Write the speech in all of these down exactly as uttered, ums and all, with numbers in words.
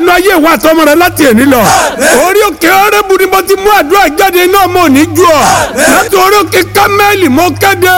nínú ayé ìwà àtọmọ rẹ láti èní lọ. Orí òkè Hórébù ni mo ti mú àdúrà jáde náà mo ní jù ọ. Láti orí òkè Kámẹ́lì mo kéde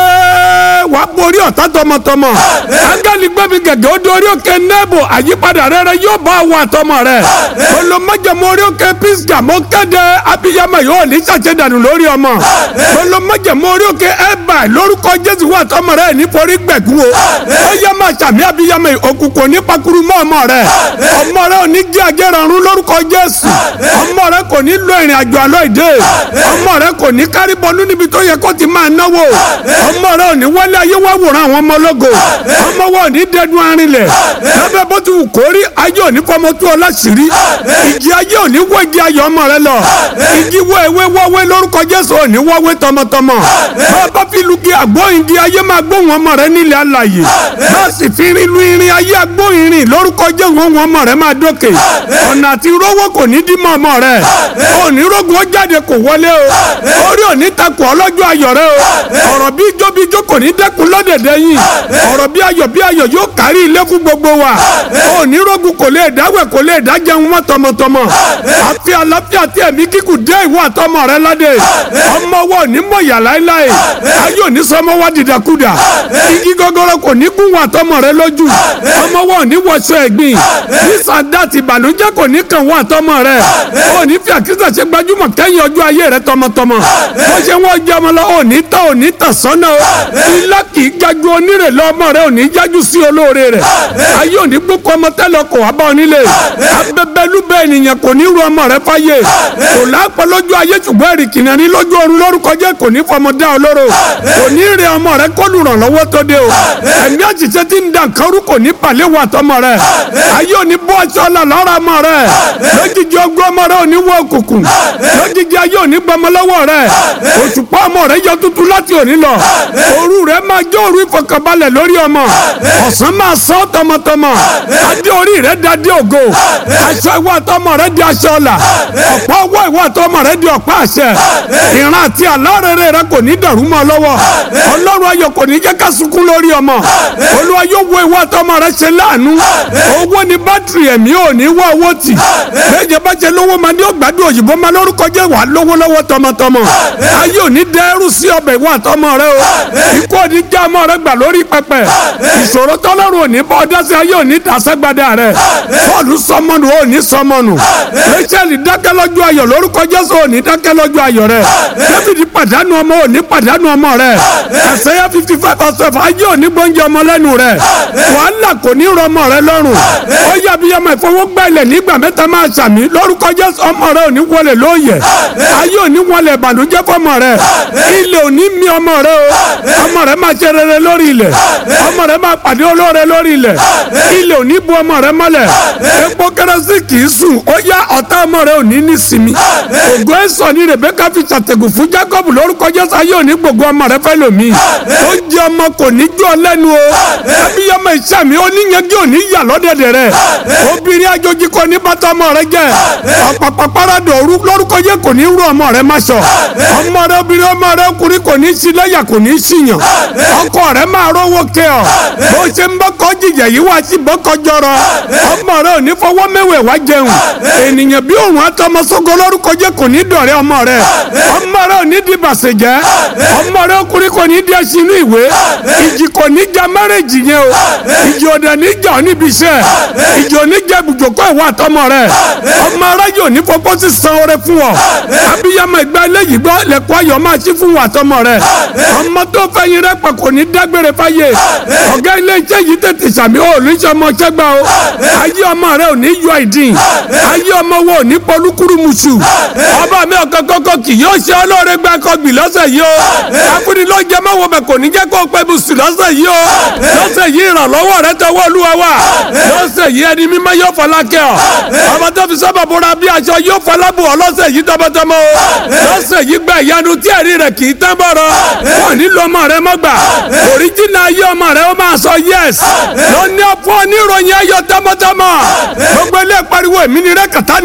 wàá borí ọ̀tá tọmọtọmọ. Áńgẹ́lì gbé mi gẹ̀gẹ́ ó dórí òkè Nebo àyípadà rere yóò bá àwọn àtọmọ rẹ. Olùmọ̀jẹ̀mọ̀ orí òkè Pisga mo kéde abiyamọ yóò ní ṣàṣẹdànù lórí ọmọ. Olùmọ̀jẹ̀mọ̀ orí òkè Ẹ̀bà lórúkọ Jésù wà tọmọ rẹ ní forí gbẹ̀gún o. Ó yẹ máa ṣàmì abiyamọ òkùnkùn ní pakuru mọ́ ọmọ rẹ. Ọmọ rẹ ò ní jí ajẹ́rọ̀rùn lórúkọ Jésù. Ọmọ rẹ kò ní lọ ìrìn àjò àlọ́ ìdè. Ọmọ rẹ kò ní kárí bọnú níbi tó yẹ kó ti máa náwó. Ọmọ rẹ ò ní wọlé ayé wá wòran àwọn ọmọ ológo. Ọmọ wọn ò ní dẹdun arinlẹ̀. Lábẹ́ bó ti wù kórí ayé ò ní fọmọ tó ọ láṣìírí. Ìjì ayé ò ní wọ igi ayọ̀ ọmọ rẹ lọ. Igi wọ ewé wọ́wé lórúkọ Jésù ò ní wọ́wé tọmọtọmọ. Bá fi lugi àgbóyìngi ayé máa gbóhùn ọmọ rẹ nílẹ̀ alàyè. Bá sì fi rin lu irin ayé agbóyìnrin lórúkọ Jésù ohùn ọmọ rẹ máa dókè. Ọ̀nà àti rówó kò ní dí mọ́ ọmọ rẹ. Onírógun ó jáde kò wọlé o. Orí òní takò ọlọ́jọ́ ayọ̀ rẹ o. Ọ̀rọ̀ bí ijó bí ijó kò ní dẹ́kun lọ́dẹ̀dẹ̀ yìí. Ọ̀rọ̀ bí ayọ̀ bí ayọ̀ yóò kárí ilé fún gbogbo wa. Onírógun kò lè dáwẹ̀ kò lè dájẹun mọ́ tọmọtọmọ. Àfi àlàáfíà tí ẹ̀mí kíkù dé ìwọ àtọmọ rẹ ládé. Ọmọ wa ò ní mọ̀ yà láéláé. Ayé ò ní sọmọ wa dìdàkudà. Igi gogoro kò ní gún wa àtọmọ rẹ lójú. Ọmọ wa ò ní wọṣọ ẹ̀gbin. Nísàdá ti ìbànújẹ́ kò ní kàn wá àtọmọ rẹ. Ò ní fi àkísà ṣe gbajúmọ̀ kẹ́yìn ọjọ́ ayé rẹ tọmọtọmọ. Bó ṣe wọ́n jẹ́ ọmọ lọ ò ní tán ò ní tàn sọ́nà o. Ilá kì í jájú onírè lọ ọmọ rẹ ò ní jájú sí olóore rẹ. Ayé ò ní gbókò ọmọ tẹ́lẹ̀ kò wá bá ọ nílé. Abẹ́bẹ́lúbẹ́ ènìyàn kò ní ru ọmọ rẹ fáyé. Kò lápọ̀ lójú ayé ṣùgbọ́n èrì kìnìún ní lójú ọ̀run lórúkọ jẹ́ kò ní fọmọ dá ọ lóró. Kò ní rẹ ọmọ rẹ kó lùrànlọ́wọ́ tó dé o. Ẹ̀mí àṣìṣe tí ń dà kárú kò ní pàlẹ́ wà tọmọ rẹ. Ayé ò ní bọ́ aṣọ ọ̀la lọ́ra ọmọ rẹ. Lójijì ọgbọ́n ọmọ rẹ ò ní wọ òkùnkùn. Lójijì ayé ò ní gbọmọ lọ́wọ́ rẹ. Òṣùpá ọmọ rẹ yọ tuntun láti òní lọ. Òru rẹ máa jẹ́ òru ìfọkànbalẹ̀ lórí ọmọ. Ọ̀sán máa sọ tọmọtọmọ. Adé orí rẹ dádé ògo. Aṣọ ìwọ àtọmọ rẹ di aṣọ ọ̀la. Ọ̀pá ọwọ́ ìwọ àtọmọ rẹ di ọ̀pá àṣẹ. Ìran àti àlárẹ̀rẹ̀ rẹ kò ní dàrú mọ́ lọ́wọ́. Ọlọ́run ayọ̀ kò ní jẹ́ ká sunkún lórí ọmọ. Olúwa yóò wo ìwọ àtọmọ rẹ ṣe láàánú. Owó ni bátìrì ẹ̀mí ò ní wá owó tì. Bẹ́ẹ̀ni bá ṣe lówó máa ní ògbádùn òyìnbó máa lórúkọ jẹ́ wà lówó lọ́wọ́ tọmọtọmọ. Ayé ò ní dẹ́rù sí ọbẹ̀ ìwọ àtọmọ rẹ o. Ikú ò ní já ọmọ rẹ gbà lórí pẹpẹ. Ìṣòro tọ́lọ́run ò ní bọ́ ọdá sí ayé ò ní dàsẹ́gbàdà rẹ. Bọ́ọ̀lù sọmọnù ò ní sọmọnù. Rẹ́ṣẹ̀lì dákẹ́ lọ́jọ́ ayọ̀ lórúkọ Jésù ò ní dákẹ́ lọ́jọ́ ayọ̀ rẹ. Dáfídì pàdánù ọmọ ò ní pàdánù ọmọ rẹ. Àìsáyà fifty five percent ayé ò ní gbóúnjẹ ọmọ lẹ́nu rẹ. Wàhálà kò ní rọ ọmọ rẹ lọ́rùn. Ó yà bí ọmọ ìfowógbà ilẹ̀ nígbà mẹ́ta máa ṣàmì lórúkọ Jésù ọmọ rẹ ò ní wọlé lóòyẹ̀. Ayé ò ní wọlé ìbànújẹ́ fọmọ rẹ. Ilẹ̀ ò ní mì ọmọ rẹ o. Ọmọ rẹ máa ṣe rere lórí ilẹ̀. Ọmọ rẹ máa pàdé olóore lórí ilẹ̀. Ilẹ̀ ò ní bu ọmọ rẹ mọ́lẹ̀. Epo kérésì kì í sùn. Ó yá ọ̀tá ọmọ rẹ ò ní ní sinmi. Ògo ẹ̀sọ́ ni Rèbékà fi ṣàtẹ̀gùn fún Jákọ́bù lórúkọ Jésù ayé ò ní gbogbo ọmọ rẹ fẹ́ lòmí. Ó jẹ ọmọ kò ní jọ lẹ́nu o. Ẹbí ọmọ ìṣàmì oníyanjú ò ní yà lọ́dẹ̀dẹ̀ rẹ̀. Obìnrin àjòjì kò ní bàtà ọmọ rẹ jẹ́. Ọ̀pàpàpàràdọ̀ lórúkọ Jésù kò ní rú ọmọ rẹ má sọ. Ọmọ rẹ obìnrin ọmọ rẹ ọkùnrin kò ní sí lẹ́yà kò ní síyàn. Ọkọ rẹ máa rówó kẹ ọ. Bó ṣe ń bọ́kọ jìjẹ yìí wá sí bọ́kọ jọrọ. Ọmọ rẹ ò ní fọwọ́ mẹ́wẹ̀ wá jẹun. Ènìyàn bí òun àtọmọsógo lórúkọ Jésù kò ní dọ̀rẹ́ ọmọ rẹ. Ọmọ rẹ ò ní di bàṣẹ jẹ́. Ọmọ rẹ ọkùnrin kò ní di ẹṣin inú ìwé. Ìjì kò ní ja márèjì yẹn o. Ìjì òde ní jà ọ́ níbi iṣẹ́. Ìjì ò ní jẹ ibùjókòó ìwọ àtọmọ rẹ. Ọmọ rẹ yóò ní fọpọ́ sí san oore fún ọ. Abiyamọ ìgbà eléyìí gbọ́ lẹ́kọ̀ọ́ ayọ̀ máa ṣí fún wa àtọmọ rẹ. Ọmọ tó fẹ́yìn rẹ pẹ̀ kò ní dágbére fáyé. Ọ̀gá ilé iṣẹ́ yìí tètè sàmì ó ní sọ ọmọ ṣẹ́gbà o. Ayé ọmọ rẹ ò ní yọ ìdín. Ayé ọmọ wo ò ní polúkúrú muṣu. Ọba mi ọ̀kan kọ́kọ́ kì yóò ṣe ọlọ́ọ̀rẹ́ gbà kọ́ gbì lọ́sẹ̀ yìí o. Àfúni ló jẹ mọ́wọ́ bẹ̀ kò ní jẹ́ kó pẹ́ bùsùn lọ́sẹ̀ yìí o. Lọ́sẹ̀ yìí ìrànlọ́wọ́ rẹ tọwọ́ Olúwa wà. Lọ́sẹ̀ yìí ẹni mímọ́ yóò fọlá kẹ́ ọ. Ọmọ tó fi sábà bóra bí aṣọ yóò fọlá bù ọ lọ́sẹ̀ yìí tọmọtọmọ o. Lọ́sẹ̀ yìí gba ìyanu tí ẹ̀rí rẹ̀ kì í tán bọ̀rọ̀. Wọ́n nílò ọmọ rẹ mọ́gbà. Òríjìnà ayé ọmọ rẹ ó máa sọ yes. Lọ ní ọ̀pọ̀ oníròyìn ayọ̀ tọmọtọmọ. Gbogbo ilé pariwo èmi ni rẹ kàtá